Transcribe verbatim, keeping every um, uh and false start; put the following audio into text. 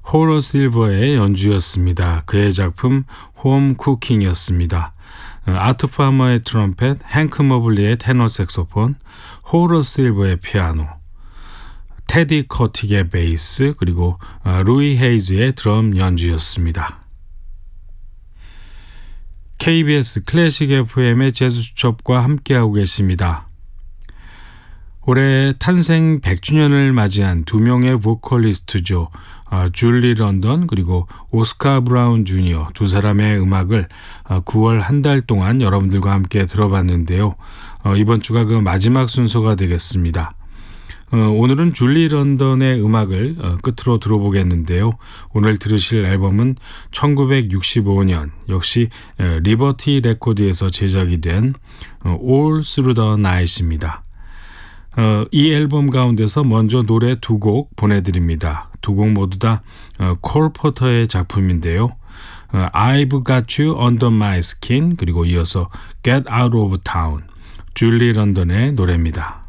호러 실버의 연주였습니다. 그의 작품 홈 쿠킹이었습니다. 아트 파머의 트럼펫, 행크 머블리의 테너 색소폰, 호러 실버의 피아노, 테디 커틱의 베이스, 그리고 루이 헤이즈의 드럼 연주였습니다. 케이비에스 클래식 에프엠의 재즈 수첩과 함께하고 계십니다. 올해 탄생 백 주년을 맞이한 두 명의 보컬리스트죠. 어, 줄리 런던 그리고 오스카 브라운 주니어 두 사람의 음악을 어, 구월 한 달 동안 여러분들과 함께 들어봤는데요. 어, 이번 주가 그 마지막 순서가 되겠습니다. 어, 오늘은 줄리 런던의 음악을 어, 끝으로 들어보겠는데요. 오늘 들으실 앨범은 천구백육십오 년 역시 어, 리버티 레코드에서 제작이 된 어, All Through the Night입니다. 어, 이 앨범 가운데서 먼저 노래 두 곡 보내드립니다. 두 곡 모두 다 어, 콜 포터의 작품인데요. 어, I've Got You Under My Skin 그리고 이어서 Get Out of Town, 줄리 런던의 노래입니다.